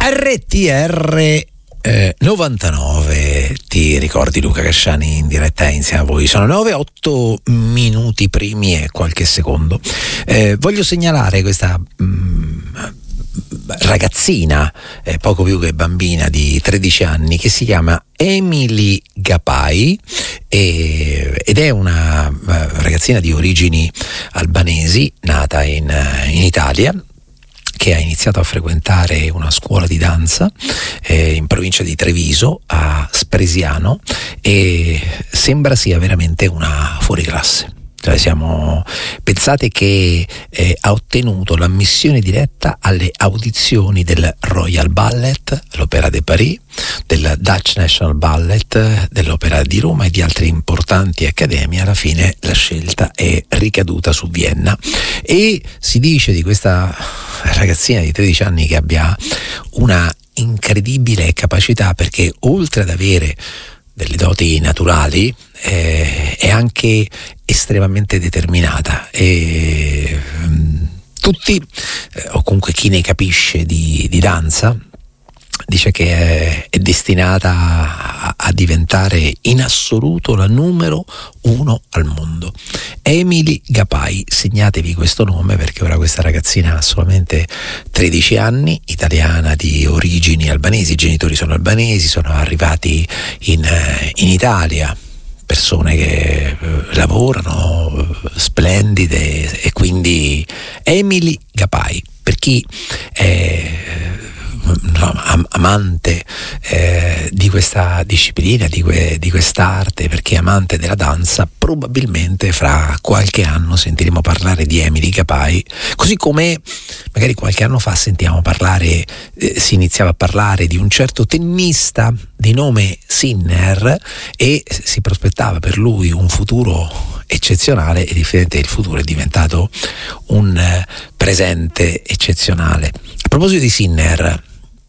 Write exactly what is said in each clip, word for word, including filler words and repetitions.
R T R eh, novantanove, ti ricordi Luca Casciani in diretta insieme a voi? Sono nove otto minuti primi e qualche secondo. Eh, voglio segnalare questa mm, ragazzina, eh, poco più che bambina, di tredici anni, che si chiama Emily Gapai e, ed è una uh, ragazzina di origini albanesi, nata in, uh, in Italia, che ha iniziato a frequentare una scuola di danza eh, in provincia di Treviso, a Spresiano, e sembra sia veramente una fuoriclasse. Cioè siamo, pensate che eh, ha ottenuto l'ammissione diretta alle audizioni del Royal Ballet, l'Opéra de Paris, del Dutch National Ballet, dell'Opera di Roma e di altre importanti accademie. Alla fine la scelta è ricaduta su Vienna, e si dice di questa ragazzina di tredici anni che abbia una incredibile capacità, perché oltre ad avere delle doti naturali eh, è anche estremamente determinata, e um, tutti eh, o comunque chi ne capisce di, di danza dice che è, è destinata a, a diventare in assoluto la numero uno al mondo. Emily Gapai, segnatevi questo nome, perché ora questa ragazzina ha solamente tredici anni, italiana di origini albanesi, i genitori sono albanesi, sono arrivati in, in Italia, persone che lavorano, splendide, e quindi Emily Gapai, per chi è amante eh, di questa disciplina, di, que, di quest'arte, perché è amante della danza, probabilmente fra qualche anno sentiremo parlare di Emily Gapai, così come magari qualche anno fa sentiamo parlare, eh, si iniziava a parlare di un certo tennista di nome Sinner, e si prospettava per lui un futuro eccezionale, e differente il futuro è diventato un eh, presente eccezionale. A proposito di Sinner,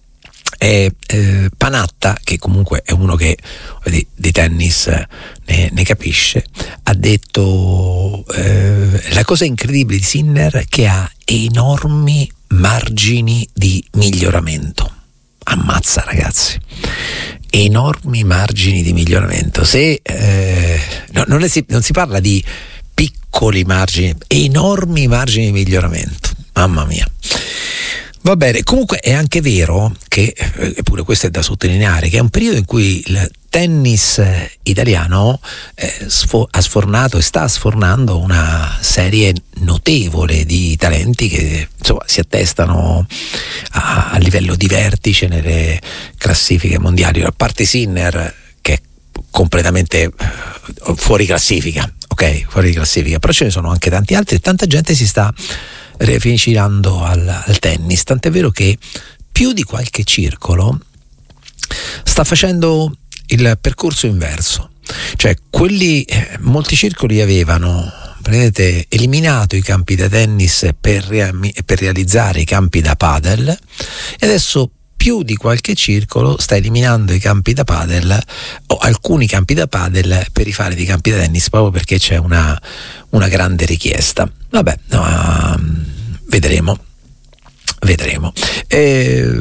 è eh, Panatta, che comunque è uno che di, di tennis ne, ne capisce, ha detto eh, la cosa incredibile di Sinner che ha enormi margini di miglioramento. Ammazza, ragazzi, enormi margini di miglioramento. Se eh, no, non, è, non si parla di piccoli margini, enormi margini di miglioramento, mamma mia. Va bene, comunque è anche vero che, eppure questo è da sottolineare, che è un periodo in cui il tennis italiano eh, sfo- ha sfornato e sta sfornando una serie notevole di talenti che insomma si attestano a, a livello di vertice nelle classifiche mondiali, a parte Sinner che è completamente fuori classifica, ok, fuori classifica, però ce ne sono anche tanti altri, e tanta gente si sta riavvicinando al, al tennis, tant'è vero che più di qualche circolo sta facendo il percorso inverso, cioè quelli eh, molti circoli avevano vedete, eliminato i campi da tennis per, rea- per realizzare i campi da padel, e adesso più di qualche circolo sta eliminando i campi da padel o alcuni campi da padel per rifare dei campi da tennis, proprio perché c'è una, una grande richiesta. Vabbè, no, um, vedremo, vedremo. Eh,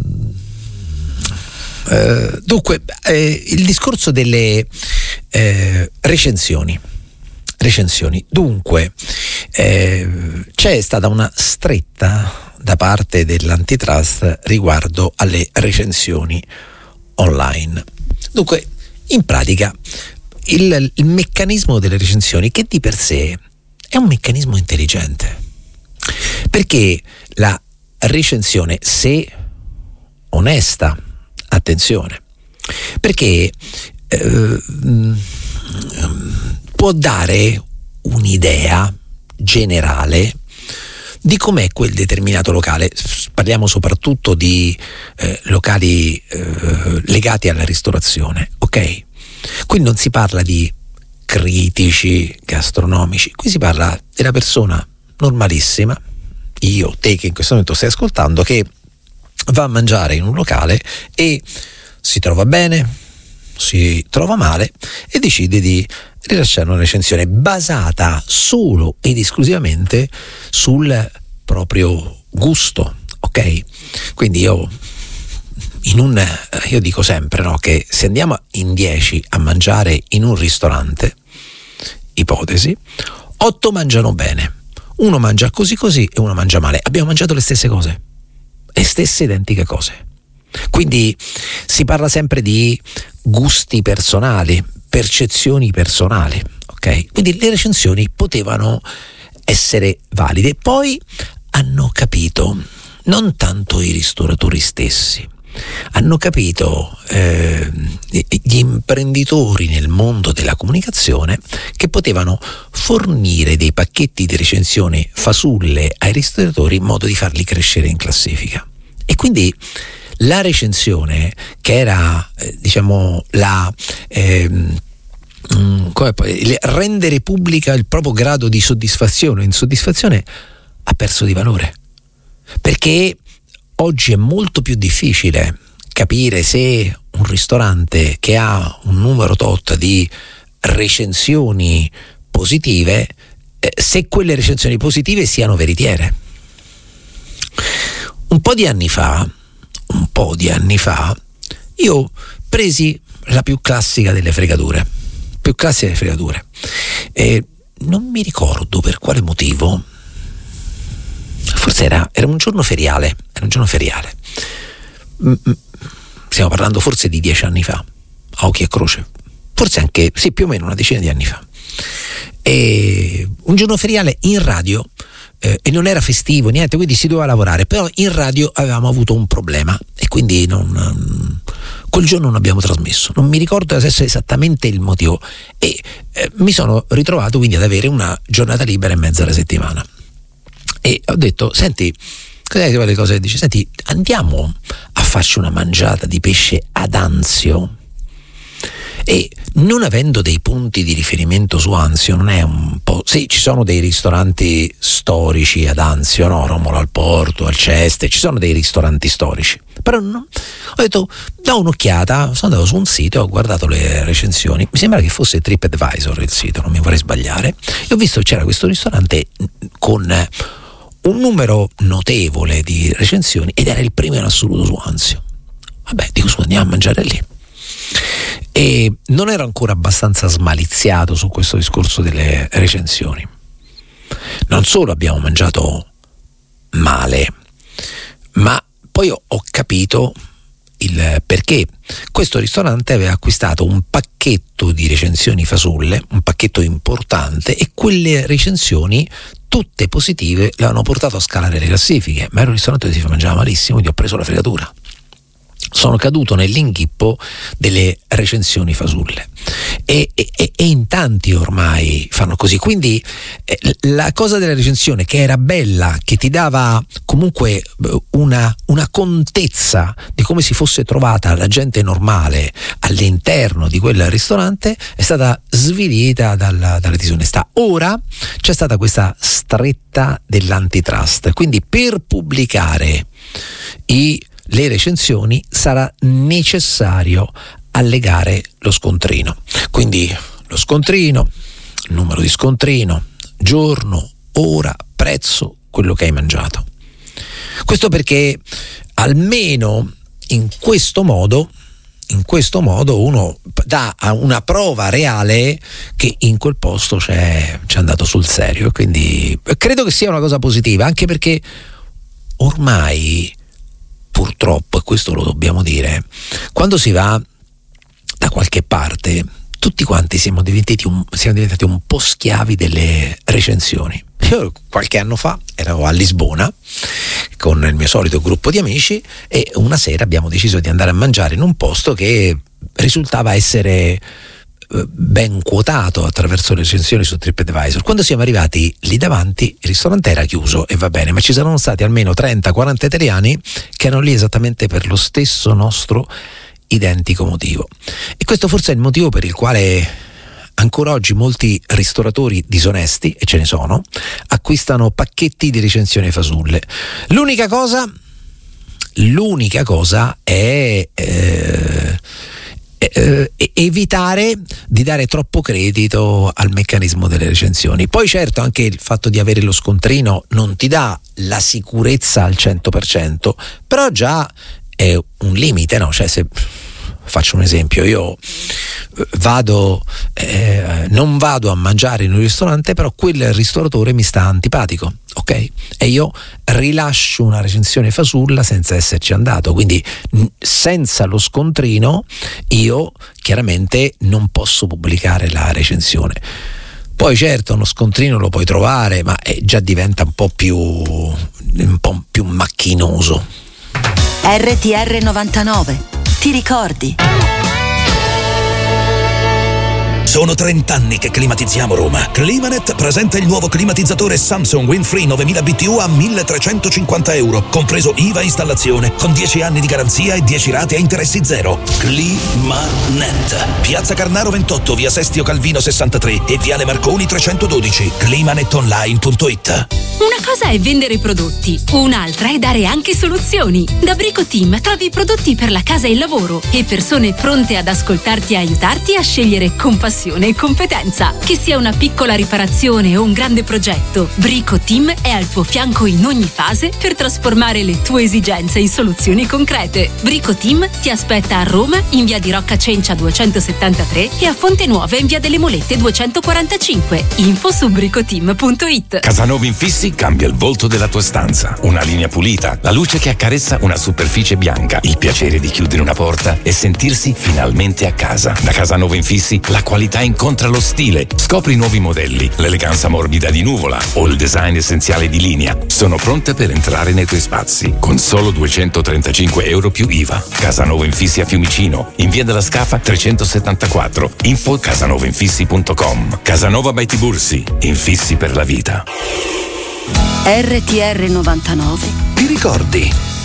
eh, dunque, eh, il discorso delle eh, recensioni. Recensioni. Dunque, eh, c'è stata una stretta da parte dell'antitrust riguardo alle recensioni online. Dunque, in pratica, il, il meccanismo delle recensioni, che di per sé è un meccanismo intelligente, perché la recensione, se onesta, attenzione, perché eh, può dare un'idea generale di com'è quel determinato locale. Parliamo soprattutto di eh, locali eh, legati alla ristorazione, ok? Qui non si parla di critici gastronomici, qui si parla della persona normalissima, io, te che in questo momento stai ascoltando, che va a mangiare in un locale e si trova bene, si trova male e decide di rilasciare una recensione basata solo ed esclusivamente sul proprio gusto, ok? Quindi io in un, io dico sempre, no, che se andiamo in dieci a mangiare in un ristorante, ipotesi, otto mangiano bene, uno mangia così così e uno mangia male. Abbiamo mangiato le stesse cose, le stesse identiche cose. Quindi si parla sempre di gusti personali, percezioni personali, ok? Quindi le recensioni potevano essere valide. Poi hanno capito, non tanto i ristoratori stessi, hanno capito eh, gli imprenditori nel mondo della comunicazione che potevano fornire dei pacchetti di recensioni fasulle ai ristoratori in modo di farli crescere in classifica. E quindi la recensione, che era eh, diciamo la eh, mh, come poi, rendere pubblica il proprio grado di soddisfazione o insoddisfazione, ha perso di valore, perché oggi è molto più difficile capire se un ristorante che ha un numero tot di recensioni positive, eh, se quelle recensioni positive siano veritiere. Un po' di anni fa un po' di anni fa io presi la più classica delle fregature più classica delle fregature e non mi ricordo per quale motivo, forse era, era un giorno feriale era un giorno feriale stiamo parlando forse di dieci anni fa, a occhi e croce, forse anche, sì, più o meno una decina di anni fa, e un giorno feriale in radio. Eh, e non era festivo, niente, quindi si doveva lavorare, però in radio avevamo avuto un problema e quindi non, um, quel giorno non abbiamo trasmesso, non mi ricordo adesso esattamente il motivo e eh, mi sono ritrovato quindi ad avere una giornata libera in mezzo alla settimana e ho detto, senti, cos'è che le cose dice? Senti, andiamo a farci una mangiata di pesce ad Anzio. E non avendo dei punti di riferimento su Anzio, non è un po'. Sì, ci sono dei ristoranti storici ad Anzio, no? Romolo al Porto, al Ceste, ci sono dei ristoranti storici. Però no, ho detto, do un'occhiata, sono andato su un sito, ho guardato le recensioni, mi sembra che fosse TripAdvisor il sito, non mi vorrei sbagliare, e ho visto che c'era questo ristorante con un numero notevole di recensioni ed era il primo in assoluto su Anzio. Vabbè, dico, su, andiamo a mangiare lì. E non ero ancora abbastanza smaliziato su questo discorso delle recensioni. Non solo abbiamo mangiato male, ma poi ho, ho capito il perché. Questo ristorante aveva acquistato un pacchetto di recensioni fasulle, un pacchetto importante, e quelle recensioni tutte positive l'hanno portato a scalare le classifiche, ma era un ristorante dove si mangiava malissimo, quindi ho preso la fregatura. Sono caduto nell'inghippo delle recensioni fasulle e, e, e in tanti ormai fanno così. Quindi eh, la cosa della recensione, che era bella, che ti dava comunque una, una contezza di come si fosse trovata la gente normale all'interno di quel ristorante, è stata svilita dalla, dalla disonestà. Ora c'è stata questa stretta dell'antitrust, quindi per pubblicare i le recensioni sarà necessario allegare lo scontrino, quindi lo scontrino, numero di scontrino, giorno, ora, prezzo, quello che hai mangiato. Questo perché almeno in questo modo in questo modo uno dà una prova reale che in quel posto c'è, c'è andato sul serio, quindi credo che sia una cosa positiva, anche perché ormai purtroppo, e questo lo dobbiamo dire, quando si va da qualche parte tutti quanti siamo diventati un, siamo diventati un po' schiavi delle recensioni. Io qualche anno fa ero a Lisbona con il mio solito gruppo di amici e una sera abbiamo deciso di andare a mangiare in un posto che risultava essere ben quotato attraverso le recensioni su TripAdvisor. Quando siamo arrivati lì davanti, il ristorante era chiuso e va bene, ma ci saranno stati almeno trenta quaranta italiani che erano lì esattamente per lo stesso nostro identico motivo. E questo forse è il motivo per il quale ancora oggi molti ristoratori disonesti, e ce ne sono, acquistano pacchetti di recensioni fasulle. L'unica cosa l'unica cosa è eh, Eh, evitare di dare troppo credito al meccanismo delle recensioni. Poi certo anche il fatto di avere lo scontrino non ti dà la sicurezza al cento per cento, però già è un limite, no? Cioè, se faccio un esempio, io vado eh, non vado a mangiare in un ristorante, però quel ristoratore mi sta antipatico, ok? E io rilascio una recensione fasulla senza esserci andato, quindi senza lo scontrino io chiaramente non posso pubblicare la recensione. Poi certo uno scontrino lo puoi trovare, ma eh, già diventa un po' più un po' più macchinoso. R T R novantanove, ti ricordi? Sono trent'anni che climatizziamo Roma. Climanet presenta il nuovo climatizzatore Samsung Windfree novemila B T U a milletrecentocinquanta euro, compreso I V A installazione, con dieci anni di garanzia e dieci rate a interessi zero. Climanet. Piazza Carnaro ventotto, via Sestio Calvino sessantatré e viale Marconi trecentododici. climanetonline punto it. Una cosa è vendere prodotti, un'altra è dare anche soluzioni. Da Brico Team trovi prodotti per la casa e il lavoro e persone pronte ad ascoltarti e aiutarti a scegliere con passione e competenza. Che sia una piccola riparazione o un grande progetto, Brico Team è al tuo fianco in ogni fase per trasformare le tue esigenze in soluzioni concrete. Brico Team ti aspetta a Roma in via di Rocca Cencia duecentosettantatré e a Fonte Nuova in via delle Molette duecentoquarantacinque. Info su bricoteam punto it. Casanova Infissi cambia il volto della tua stanza. Una linea pulita, la luce che accarezza una superficie bianca, il piacere di chiudere una porta e sentirsi finalmente a casa. Da Casanova Infissi la qualità incontra lo stile. Scopri i nuovi modelli, l'eleganza morbida di Nuvola o il design essenziale di Linea. Sono pronte per entrare nei tuoi spazi con solo duecentotrentacinque euro più I V A. Casanova Infissi a Fiumicino, in via della Scafa trecentosettantaquattro. Info casanova infissi punto com. Casanova by Tibursi, infissi per la vita. R T R novantanove, Ti ricordi?